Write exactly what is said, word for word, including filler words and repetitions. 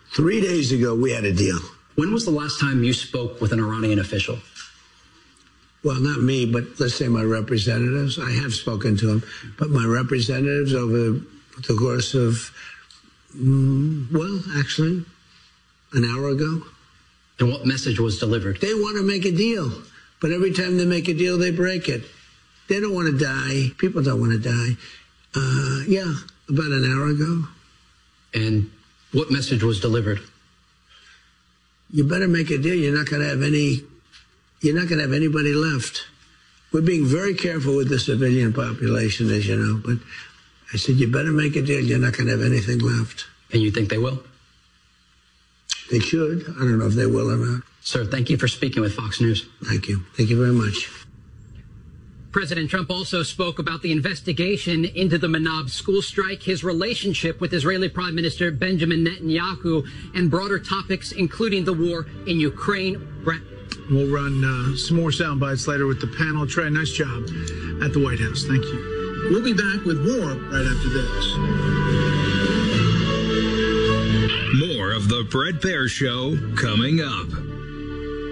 Three days ago, we had a deal. When was the last time you spoke with an Iranian official? Well, not me, but let's say my representatives. I have spoken to them, but my representatives over the course of, mm, well, actually, an hour ago. And what message was delivered? They want to make a deal, but every time they make a deal, they break it. They don't want to die. People don't want to die. Uh, yeah, about an hour ago. And what message was delivered? You better make a deal. You're not going to have any, you're not going to have anybody left. We're being very careful with the civilian population, as you know, but I said, you better make a deal. You're not going to have anything left. And you think they will? They should. I don't know if they will or not. Sir, thank you for speaking with Fox News. Thank you. Thank you very much. President Trump also spoke about the investigation into the Manab school strike, his relationship with Israeli Prime Minister Benjamin Netanyahu, and broader topics, including the war in Ukraine. Brett. We'll run uh, some more sound bites later with the panel. Trey, nice job at the White House. Thank you. We'll be back with more right after this. More of the Bret Baier Show coming up.